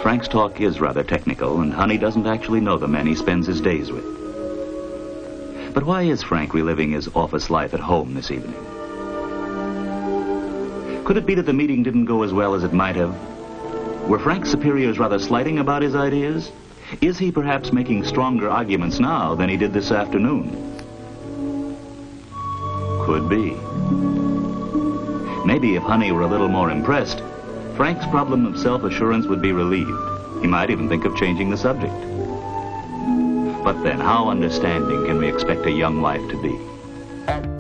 Frank's talk is rather technical, and Honey doesn't actually know the men he spends his days with. But why is Frank reliving his office life at home this evening? Could it be that the meeting didn't go as well as it might have? Were Frank's superiors rather slighting about his ideas? Is he perhaps making stronger arguments now than he did this afternoon? Could be. Maybe if Honey were a little more impressed, Frank's problem of self-assurance would be relieved. He might even think of changing the subject. But then, how understanding can we expect a young wife to be?